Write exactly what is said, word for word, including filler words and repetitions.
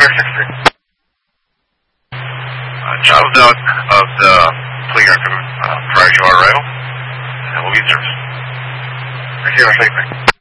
Uh, child's out of the playground uh, prior to our arrival, and we'll be in service. Thank you,